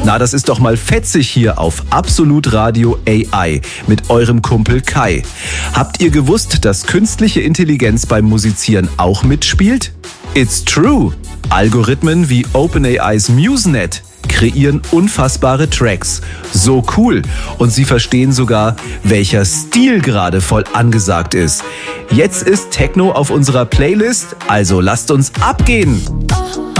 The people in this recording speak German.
Na, das ist doch mal fetzig hier auf Absolut Radio AI mit eurem Kumpel Kai. Habt ihr gewusst, dass künstliche Intelligenz beim Musizieren auch mitspielt? It's true! Algorithmen wie OpenAI's MuseNet kreieren unfassbare Tracks. So cool. Und sie verstehen sogar, welcher Stil gerade voll angesagt ist. Jetzt ist Techno auf unserer Playlist, also lasst uns abgehen!